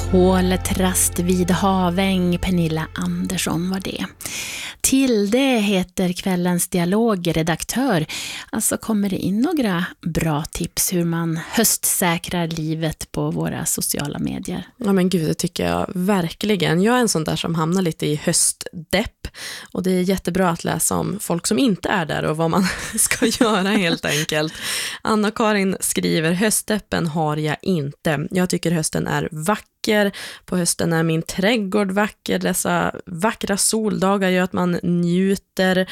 Håletrast vid Haväng, Pernilla Andersson var det. Till det heter kvällens dialogredaktör. Alltså kommer det in några bra tips hur man höstsäkrar livet på våra sociala medier? Ja men gud, det tycker jag verkligen. Jag är en sån där som hamnar lite i höstdepp. Och det är jättebra att läsa om folk som inte är där och vad man ska göra helt enkelt. Anna-Karin skriver: höstdeppen har jag inte. Jag tycker hösten är vacker. På hösten är min trädgård vacker. Dessa vackra soldagar gör att man njuter.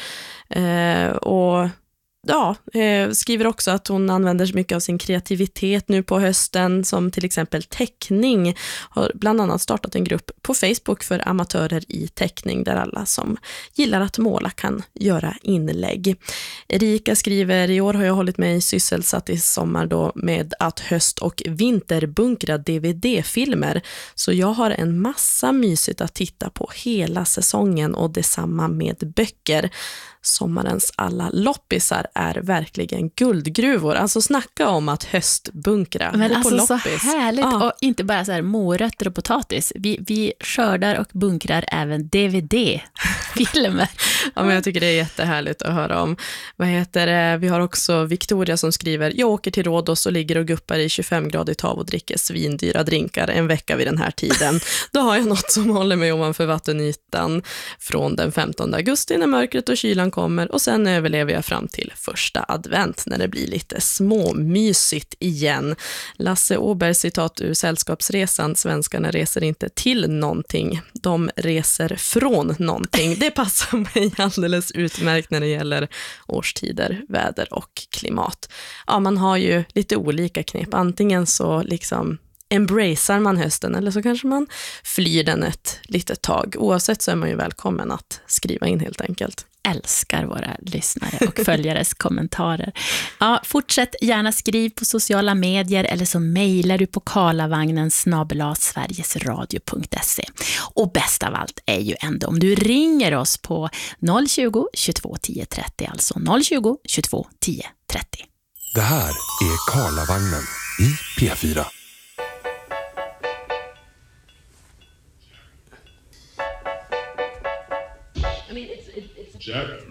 Och ja, skriver också att hon använder så mycket av sin kreativitet nu på hösten, som till exempel teckning. Har bland annat startat en grupp på Facebook för amatörer i teckning där alla som gillar att måla kan göra inlägg. Erika skriver: i år har jag hållit mig sysselsatt i sommar då med att höst- och vinterbunkra DVD-filmer, så jag har en massa mysigt att titta på hela säsongen, och detsamma med böcker. Sommarens alla loppisar är verkligen guldgruvor. Alltså snacka om att höstbunkra. Men på alltså loppis. Så härligt, och inte bara så här morötter och potatis. Vi skördar och bunkrar även DVD-filmer. Ja, men jag tycker det är jättehärligt att höra om. Vi har också Victoria som skriver: jag åker till Rhodos och ligger och guppar i 25-gradigt hav och dricker svindyra drinkar en vecka vid den här tiden. Då har jag något som håller mig ovanför vattenytan från den 15 augusti när mörkret och kylan kommer, och sen överlever jag fram till första advent när det blir lite småmysigt igen. Lasse Åberg citat ur Sällskapsresan: svenskarna reser inte till någonting, de reser från någonting. Det passar mig alldeles utmärkt när det gäller årstider, väder och klimat. Ja, man har ju lite olika knep. Antingen så liksom embracear man hösten, eller så kanske man flyr den ett litet tag. Oavsett så är man ju välkommen att skriva in helt enkelt. Älskar våra lyssnare och följares kommentarer. Ja, fortsätt gärna skriv på sociala medier, eller så mejlar du på karlavagnen@sverigesradio.se. Och bäst av allt är ju ändå om du ringer oss på 020 22 10 30, alltså 020 22 10 30. Det här är Karlavagnen i P4. Jack.